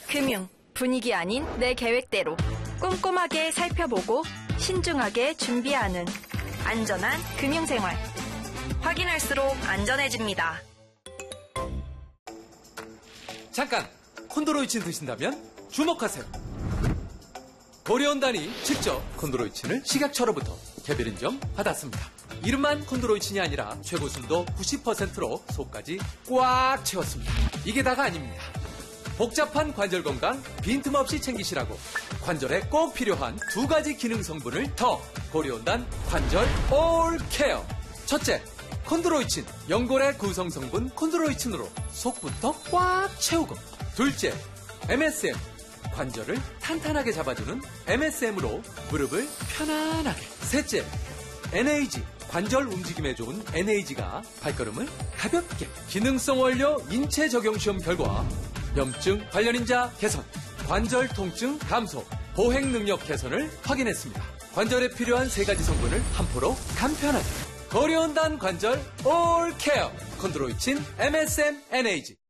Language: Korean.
금융, 분위기 아닌 내 계획대로 꼼꼼하게 살펴보고 신중하게 준비하는 안전한 금융생활. 확인할수록 안전해집니다. 잠깐! 콘드로이친 드신다면 주목하세요. 고려온단이 직접 콘드로이친을 식약처로부터 개별 인정 받았습니다. 이름만 콘드로이친이 아니라 최고 순도 90%로 속까지 꽉 채웠습니다. 이게 다가 아닙니다. 복잡한 관절 건강 빈틈없이 챙기시라고 관절에 꼭 필요한 2가지 기능 성분을 더 고려온단 관절 올케어. 첫째, 콘드로이친, 연골의 구성 성분 콘드로이친으로 속부터 꽉 채우고. 둘째, MSM, 관절을 탄탄하게 잡아주는 MSM으로 무릎을 편안하게. 셋째, NAG, 관절 움직임에 좋은 NAG가 발걸음을 가볍게. 기능성 원료 인체 적용 시험 결과 염증 관련 인자 개선, 관절 통증 감소, 보행 능력 개선을 확인했습니다. 관절에 필요한 3가지 성분을 한 포로 간편하게. 고려온단 관절 올케어 콘드로이친 MSM NAG.